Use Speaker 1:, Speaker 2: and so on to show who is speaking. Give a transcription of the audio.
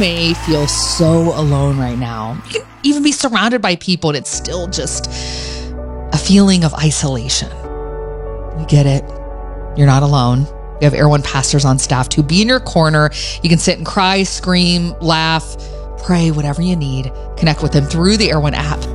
Speaker 1: may feel so alone right now. You can even be surrounded by people and it's still just a feeling of isolation. We get it. You're not alone. We have Air One pastors on staff to be in your corner. You can sit and cry, scream, laugh, pray, whatever you need. Connect with them through the Air One app.